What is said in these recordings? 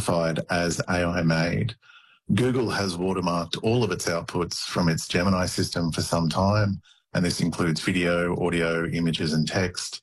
classified as AI made. Google has watermarked all of its outputs from its Gemini system for some time, and this includes video, audio, images and text.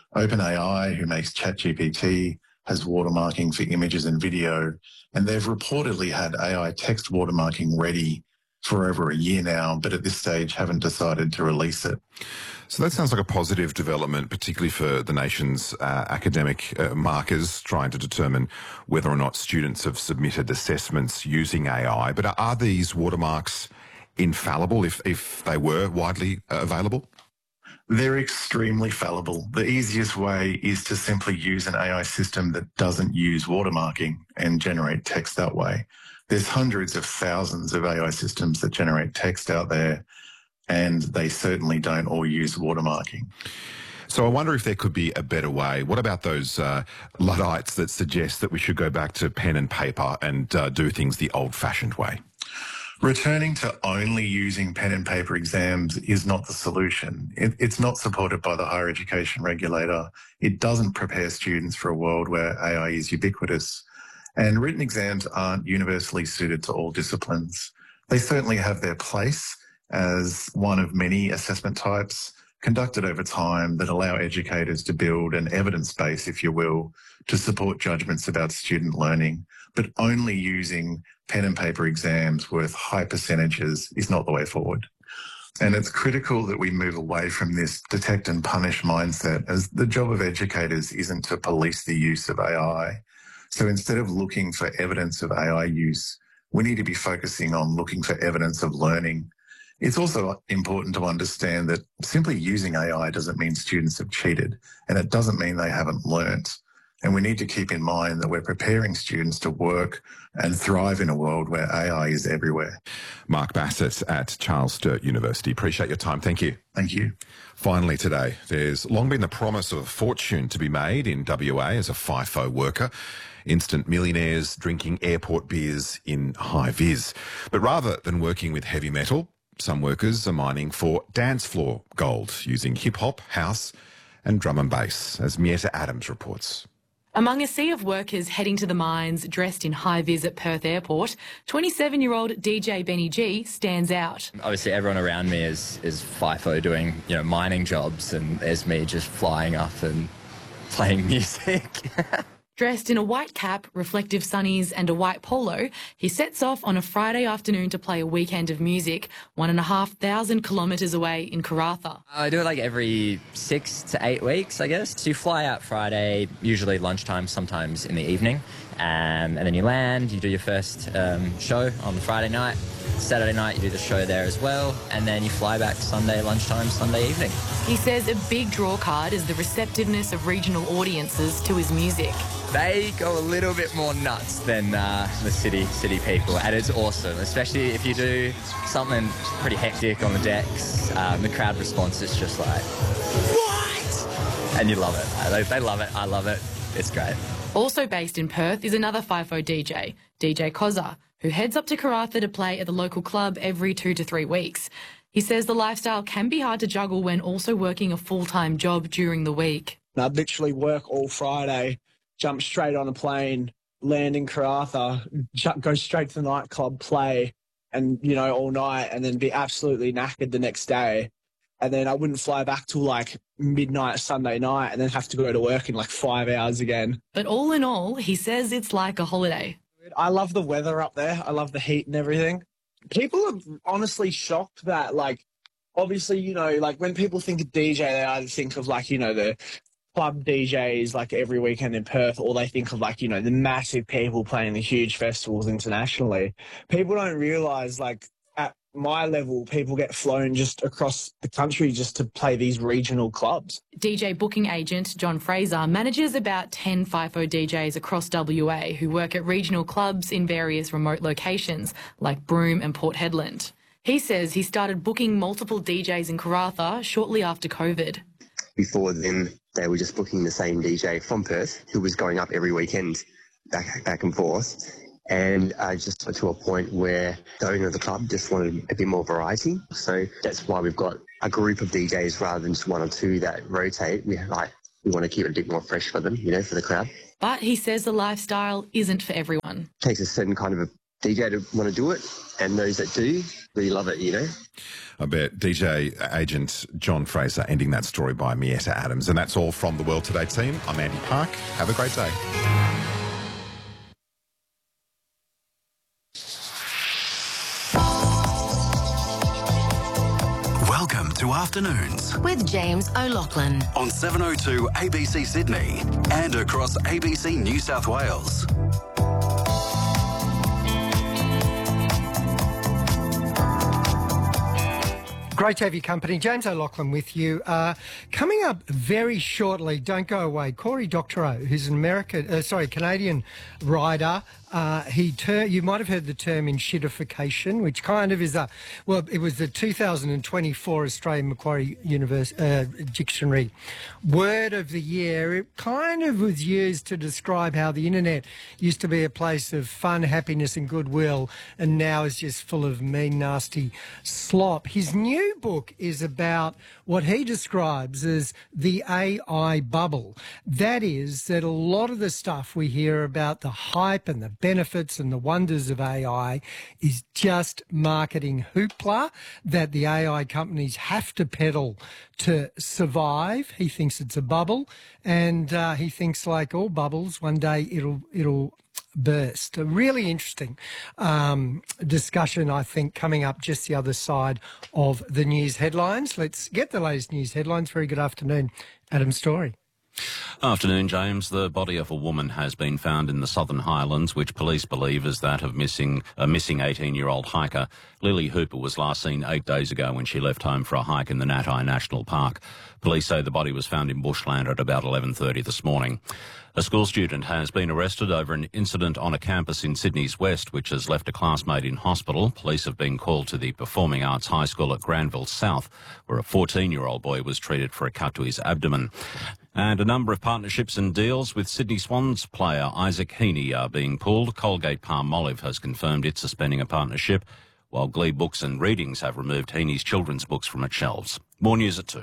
OpenAI, who makes ChatGPT, has watermarking for images and video, and they've reportedly had AI text watermarking ready for over a year now, but at this stage haven't decided to release it. So that sounds like a positive development, particularly for the nation's academic markers, trying to determine whether or not students have submitted assessments using AI. But are these watermarks infallible if they were widely available? They're extremely fallible. The easiest way is to simply use an AI system that doesn't use watermarking and generate text that way. There's hundreds of thousands of AI systems that generate text out there, and they certainly don't all use watermarking. So I wonder if there could be a better way. What about those Luddites that suggest that we should go back to pen and paper and do things the old-fashioned way? Returning to only using pen and paper exams is not the solution. It's not supported by the higher education regulator. It doesn't prepare students for a world where AI is ubiquitous. And written exams aren't universally suited to all disciplines. They certainly have their place as one of many assessment types conducted over time that allow educators to build an evidence base, if you will, to support judgments about student learning. But only using pen and paper exams worth high percentages is not the way forward. And it's critical that we move away from this detect and punish mindset, as the job of educators isn't to police the use of AI. So instead of looking for evidence of AI use, we need to be focusing on looking for evidence of learning. It's also important to understand that simply using AI doesn't mean students have cheated, and it doesn't mean they haven't learnt. And we need to keep in mind that we're preparing students to work and thrive in a world where AI is everywhere. Mark Bassett at Charles Sturt University. Appreciate your time. Thank you. Thank you. Finally today, there's long been the promise of a fortune to be made in WA as a FIFO worker. Instant millionaires drinking airport beers in high vis. But rather than working with heavy metal, some workers are mining for dance floor gold using hip-hop, house and drum and bass, as Mietta Adams reports. Among a sea of workers heading to the mines dressed in high-vis at Perth Airport, 27-year-old DJ Benny G stands out. Obviously, everyone around me is FIFO doing, mining jobs, and there's me just flying up and playing music. Dressed in a white cap, reflective sunnies and a white polo, he sets off on a Friday afternoon to play a weekend of music 1,500 kilometres away in Karratha. I do it like every 6 to 8 weeks, I guess. So you fly out Friday, usually lunchtime, sometimes in the evening, and then you land, you do your first show on the Friday night. Saturday night you do the show there as well, and then you fly back Sunday lunchtime, Sunday evening. He says a big draw card is the receptiveness of regional audiences to his music. They go a little bit more nuts than the city people, and it's awesome, especially if you do something pretty hectic on the decks. The crowd response is just like, what? And you love it. They love it. I love it. It's great. Also based in Perth is another FIFO DJ, DJ Kozza, who heads up to Karratha to play at the local club every 2 to 3 weeks. He says the lifestyle can be hard to juggle when also working a full-time job during the week. I'd literally work all Friday, jump straight on a plane, land in Karratha, go straight to the nightclub, play, and, all night, and then be absolutely knackered the next day. And then I wouldn't fly back till like midnight Sunday night and then have to go to work in like 5 hours again. But all in all, he says it's like a holiday. I love the weather up there. I love the heat and everything. People are honestly shocked that, obviously, when people think of DJ, they either think of the club DJs every weekend in Perth, or they think of the massive people playing the huge festivals internationally. People don't realise at my level, people get flown just across the country just to play these regional clubs. DJ booking agent John Fraser manages about 10 FIFO DJs across WA who work at regional clubs in various remote locations like Broome and Port Hedland. He says he started booking multiple DJs in Karratha shortly after COVID. Before then, they were just booking the same DJ from Perth who was going up every weekend back and forth. And I just got to a point where the owner of the club just wanted a bit more variety. So that's why we've got a group of DJs rather than just one or two that rotate. We want to keep it a bit more fresh for them, for the crowd. But he says the lifestyle isn't for everyone. It takes a certain kind of a DJ to want to do it, and those that do really love it, you know. I bet DJ agent John Fraser ending that story by Mietta Adams. And that's all from the World Today team. I'm Andy Park. Have a great day. Welcome to Afternoons with James O'Loughlin on 702 ABC Sydney and across ABC New South Wales. Great to have your company. James O'Loughlin with you. Coming up very shortly, don't go away, Cory Doctorow, who's an Canadian rider. You might have heard the term enshittification, which kind of is it was the 2024 Australian Macquarie Dictionary word of the year. It kind of was used to describe how the internet used to be a place of fun, happiness and goodwill, and now is just full of mean, nasty slop. His new book is about what he describes as the AI bubble. That is, that a lot of the stuff we hear about the hype and the benefits and the wonders of AI is just marketing hoopla that the AI companies have to peddle to survive. He thinks it's a bubble, and he thinks, like all bubbles, one day it'll burst. A really interesting discussion, I think, coming up just the other side of the news headlines. Let's get the latest news headlines. Very good afternoon, Adam Story. Afternoon, James. The body of a woman has been found in the Southern Highlands, which police believe is that of a missing 18-year-old hiker. Lily Hooper was last seen 8 days ago when she left home for a hike in the Natai National Park. Police say the body was found in bushland at about 11:30 this morning. A school student has been arrested over an incident on a campus in Sydney's West, which has left a classmate in hospital. Police have been called to the Performing Arts High School at Granville South, where a 14-year-old boy was treated for a cut to his abdomen. And a number of partnerships and deals with Sydney Swans player Isaac Heaney are being pulled. Colgate-Palmolive has confirmed it's suspending a partnership, while Glee Books and Readings have removed Heaney's children's books from its shelves. More news at 2.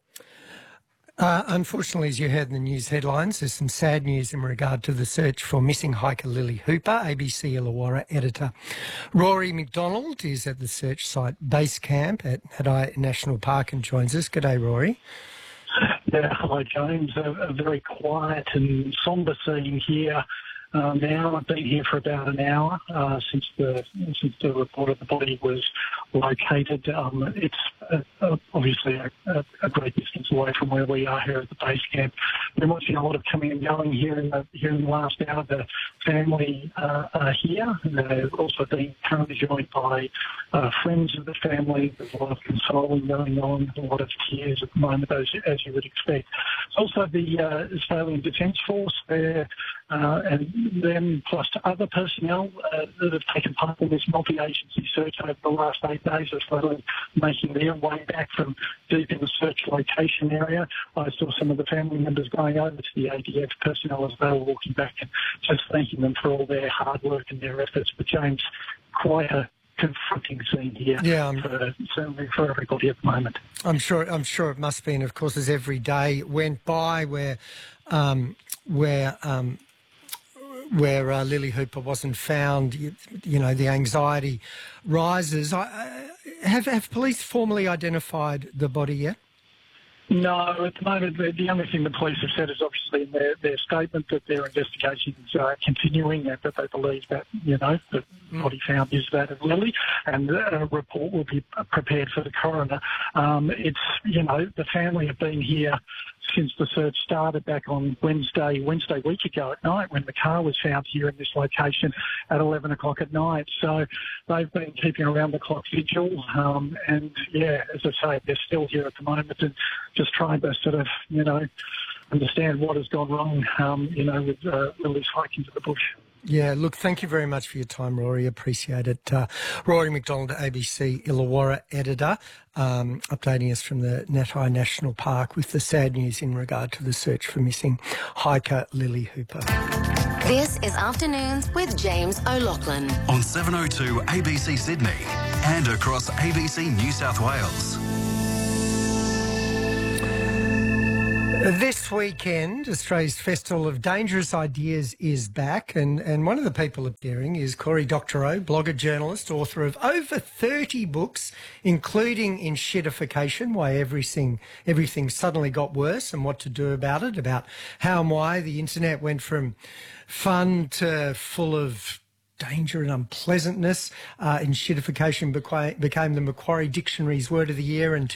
Unfortunately, as you heard in the news headlines, there's some sad news in regard to the search for missing hiker Lily Hooper. ABC Illawarra editor Rory McDonald is at the search site Base Camp at Natai National Park and joins us. G'day, Rory. Yeah, hello, James. A very quiet and sombre scene here now. I've been here for about an hour since the report of the body was located. It's obviously a great distance away from where we are here at the base camp. Been watching a lot of coming and going here in the last hour. The family are here. They're also being currently joined by friends of the family. There's a lot of consoling going on, a lot of tears at the moment, as you would expect. It's also the Australian Defence Force there, and them plus other personnel that have taken part in this multi-agency search over the last 8 days are slowly making their way back from deep in the search location area. I saw some of the family members going over to the ADF personnel as they were walking back and just thanking them for all their hard work and their efforts. But James, quite a confronting scene here, certainly for everybody at the moment. I'm sure it must be, and of course, as every day went by where Lily Hooper wasn't found, you know, the anxiety rises. Have police formally identified the body yet? No, at the moment, the only thing the police have said is obviously in their statement that their investigations are continuing, and that they believe that, you know, the body found is that of Lily, and a report will be prepared for the coroner. It's, you know, the family have been here since the search started back on Wednesday week ago at night, when the car was found here in this location at 11 o'clock at night. So they've been keeping around the clock vigil, and yeah, as I say, they're still here at the moment and just trying to sort of, you know, understand what has gone wrong, you know, with Lily's hike into the bush. Yeah, look, thank you very much for your time, Rory. Appreciate it. Rory McDonald, ABC Illawarra editor, updating us from the Natai National Park with the sad news in regard to the search for missing hiker Lily Hooper. This is Afternoons with James O'Loughlin on 702 ABC Sydney and across ABC New South Wales. This weekend, Australia's Festival of Dangerous Ideas is back, and one of the people appearing is Cory Doctorow, blogger, journalist, author of over 30 books, including In Shitification, Why Everything Suddenly Got Worse and What to Do About It, about how and why the internet went from fun to full of danger and unpleasantness. In Shitification became the Macquarie Dictionary's Word of the Year in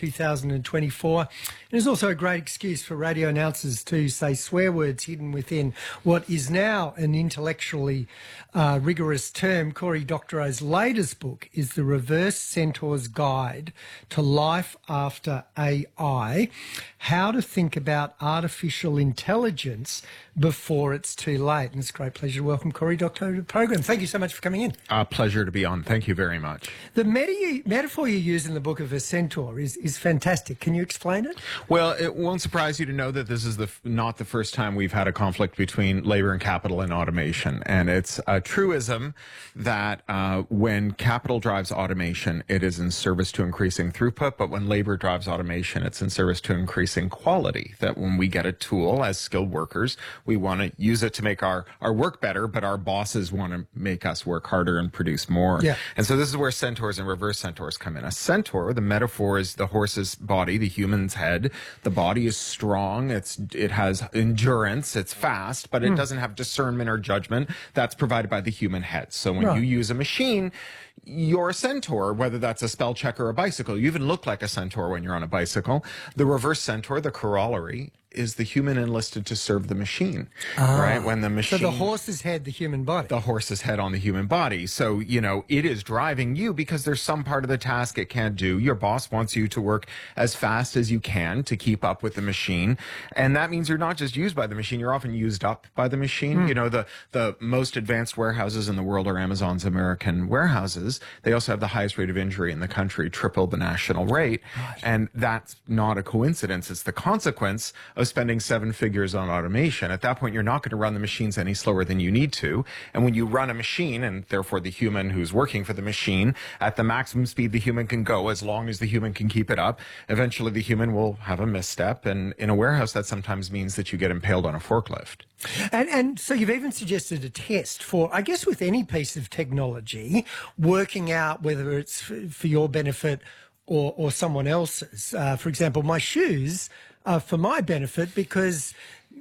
2024. It is also a great excuse for radio announcers to say swear words hidden within what is now an intellectually rigorous term. Cory Doctorow's latest book is The Reverse Centaur's Guide to Life After AI, How to Think About Artificial Intelligence Before It's Too Late. And it's a great pleasure to welcome Cory Doctorow to the program. Thank you so much for coming in. Pleasure to be on. Thank you very much. The metaphor you use in the book of a centaur is fantastic. Can you explain it? Well, it won't surprise you to know that this is not the first time we've had a conflict between labor and capital in automation. And it's a truism that when capital drives automation, it is in service to increasing throughput. But when labor drives automation, it's in service to increasing quality. That when we get a tool as skilled workers, we want to use it to make our work better, but our bosses want to make us work harder and produce more. Yeah. And so this is where centaurs and reverse centaurs come in. A centaur, the metaphor is the horse's body, the human's head. The body is strong. It has endurance. It's fast, but it doesn't have discernment or judgment. That's provided by the human head. So when you use a machine, you're a centaur, whether that's a spell check or a bicycle. You even look like a centaur when you're on a bicycle. The reverse centaur, the corollary, is the human enlisted to serve the machine, right? When the machine... So the horse's head, the human body. The horse's head on the human body. So, it is driving you because there's some part of the task it can't do. Your boss wants you to work as fast as you can to keep up with the machine. And that means you're not just used by the machine, you're often used up by the machine. The most advanced warehouses in the world are Amazon's American warehouses. They also have the highest rate of injury in the country, triple the national rate. Gosh. And that's not a coincidence. It's the consequence of spending 7 figures on automation. At that point, you're not going to run the machines any slower than you need to. And when you run a machine, and therefore the human who's working for the machine, at the maximum speed the human can go, as long as the human can keep it up, eventually the human will have a misstep. And in a warehouse, that sometimes means that you get impaled on a forklift. And so you've even suggested a test for, I guess, with any piece of technology, working out whether it's for your benefit or someone else's. For example, my shoes for my benefit because,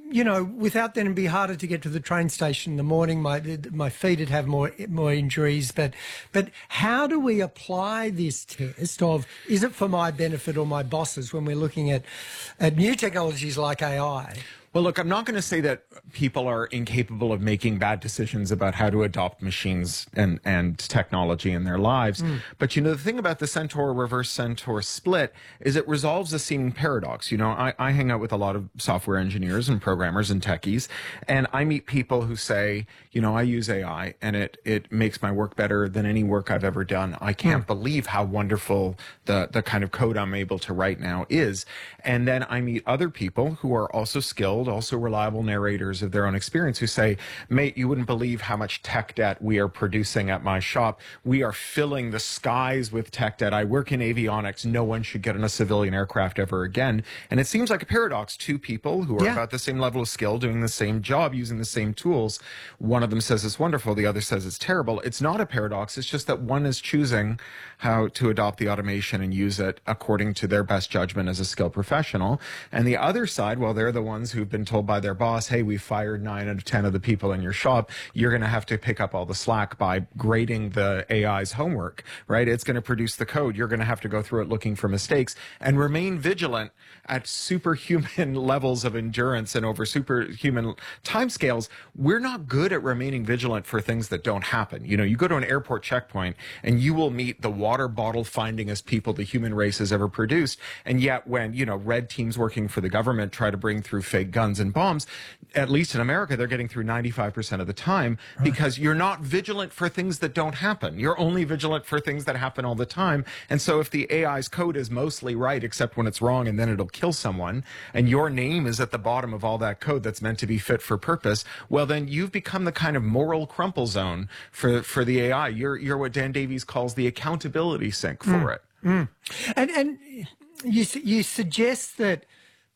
without them it'd be harder to get to the train station in the morning. My feet would have more injuries. But how do we apply this test of, is it for my benefit or my boss's when we're looking at new technologies like AI? Well, look, I'm not going to say that people are incapable of making bad decisions about how to adopt machines and technology in their lives. But, the thing about the centaur-reverse centaur split is it resolves a seeming paradox. I hang out with a lot of software engineers and programmers and techies, and I meet people who say, I use AI and it makes my work better than any work I've ever done. I can't believe how wonderful the kind of code I'm able to write now is. And then I meet other people who are also skilled, also reliable narrators of their own experience, who say, mate, you wouldn't believe how much tech debt we are producing at my shop. We are filling the skies with tech debt. I work in avionics. No one should get on a civilian aircraft ever again. And it seems like a paradox. Two people who are about the same level of skill, doing the same job, using the same tools. One of them says it's wonderful. The other says it's terrible. It's not a paradox. It's just that one is choosing how to adopt the automation and use it according to their best judgment as a skilled professional. And the other side, well, they're the ones who've been told by their boss, hey, we fired 9 out of 10 of the people in your shop. You're going to have to pick up all the slack by grading the AI's homework, right? It's going to produce the code. You're going to have to go through it looking for mistakes and remain vigilant at superhuman levels of endurance and over superhuman timescales. We're not good at remaining vigilant for things that don't happen. You go to an airport checkpoint and you will meet the water bottle findingest people the human race has ever produced. And yet when, red teams working for the government try to bring through fake guns and bombs, at least in America, they're getting through 95% of the time because you're not vigilant for things that don't happen. You're only vigilant for things that happen all the time. And so if the AI's code is mostly right, except when it's wrong and then it'll kill someone, and your name is at the bottom of all that code that's meant to be fit for purpose, well, then you've become the kind of moral crumple zone for the AI. You're what Dan Davies calls the accountability sink for it. And you suggest that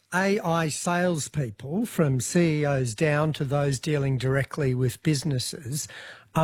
AI salespeople, from CEOs down to those dealing directly with businesses,